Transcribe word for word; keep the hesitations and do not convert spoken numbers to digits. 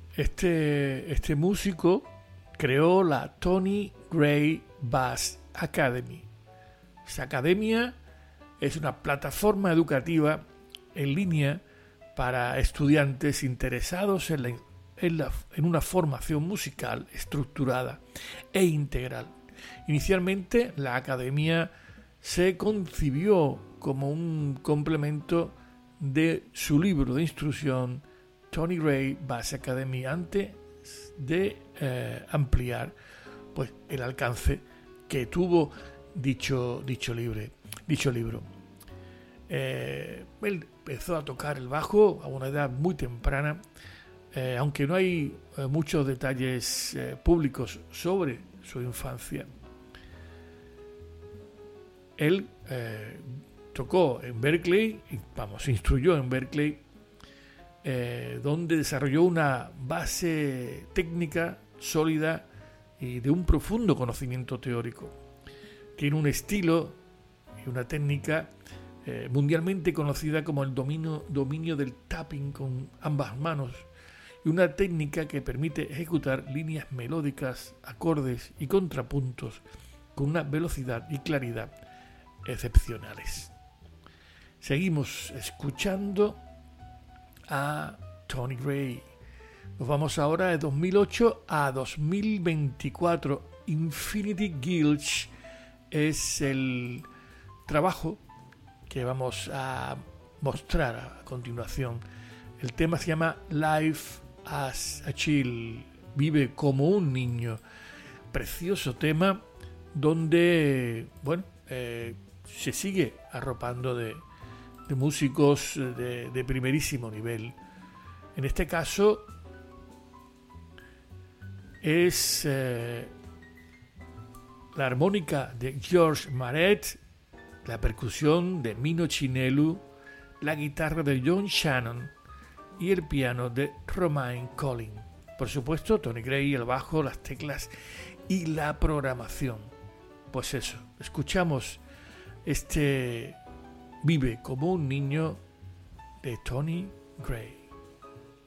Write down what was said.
este, este músico creó la Tony Gray Bass Academy. Esta academia es una plataforma educativa en línea para estudiantes interesados en, la, en, la, en una formación musical estructurada e integral. Inicialmente, la academia se concibió como un complemento de su libro de instrucción Tony Gray Bass Academy antes de eh, ampliar pues, el alcance que tuvo dicho, dicho, libre, dicho libro. Eh, él empezó a tocar el bajo a una edad muy temprana, eh, aunque no hay eh, muchos detalles eh, públicos sobre su infancia. Él eh, tocó en Berklee, vamos, se instruyó en Berklee, eh, donde desarrolló una base técnica sólida y de un profundo conocimiento teórico. Tiene un estilo y una técnica eh, mundialmente conocida como el dominio, dominio del tapping con ambas manos, y una técnica que permite ejecutar líneas melódicas, acordes y contrapuntos con una velocidad y claridad excepcionales. Seguimos escuchando a Tony Gray. Nos vamos ahora de dos mil ocho a dos mil veinticuatro. Infinity Gilch es el trabajo que vamos a mostrar a continuación. El tema se llama Life as a Child, vive como un niño. Precioso tema donde, bueno, eh, se sigue arropando de, de músicos de, de primerísimo nivel. En este caso es eh, la armónica de George Marett, la percusión de Mino Chinelu, la guitarra de John Shannon y el piano de Romain Collin. Por supuesto, Tony Gray, el bajo, las teclas y la programación. Pues eso, escuchamos este Vive como un niño de Tony Gray.